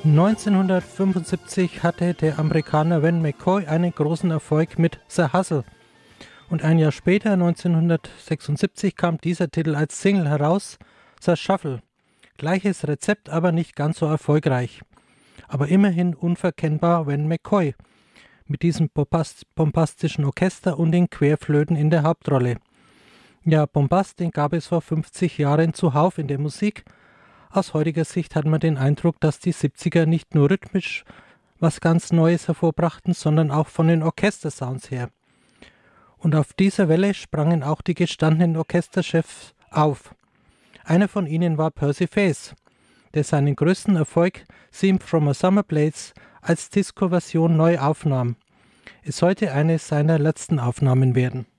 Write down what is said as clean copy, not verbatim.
1975 hatte der Amerikaner Van McCoy einen großen Erfolg mit The Hustle. Und ein Jahr später, 1976, kam dieser Titel als Single heraus, The Shuffle. Gleiches Rezept, aber nicht ganz so erfolgreich. Aber immerhin unverkennbar Van McCoy, mit diesem bombastischen Orchester und den Querflöten in der Hauptrolle. Ja, Bombast, den gab es vor 50 Jahren zuhauf in der Musik. Aus heutiger Sicht hat man den Eindruck, dass die 70er nicht nur rhythmisch was ganz Neues hervorbrachten, sondern auch von den Orchestersounds her. Und auf dieser Welle sprangen auch die gestandenen Orchesterchefs auf. Einer von ihnen war Percy Faith, der seinen größten Erfolg Theme from a Summer Place als Disco-Version neu aufnahm. Es sollte eine seiner letzten Aufnahmen werden.